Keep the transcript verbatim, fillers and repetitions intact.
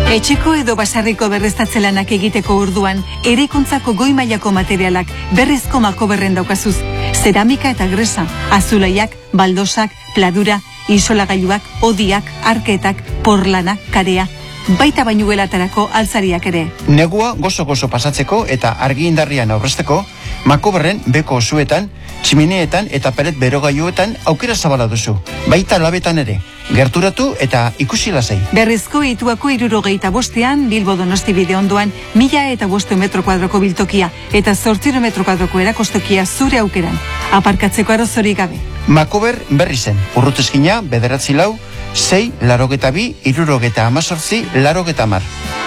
Etxeko edo basarriko berreztatze lanak egiteko orduan, eraikuntzako goi mailako materialak berrizko Makoberren daukazuz. Zeramika eta gresa, azulaiak, baldosak, pladura, isolagailuak, odiak, arketak, porlana, karea, baita bainugelatarako altzariak ere. Negua gozo-gozo pasatzeko eta argi indarrian aurrezteko, Makoberren beko osuetan, tximineetan eta pelet berogailuetan aukera zabala duzu. Baita labetan ere, gerturatu eta ikusi lasai. Berrizko Ituako hirurogeita bostean, Bilbo Donosti bide ondoan, mila eta boste metro kuadroko biltokia eta zortziro metro kuadroko erakostokia zure aukeran. Aparkatzeko arazorik gabe. Makober berri zen, urrutezkina, bederatzi lau, sei, larogeta bi, irurogeta amazortzi, larogeta mar.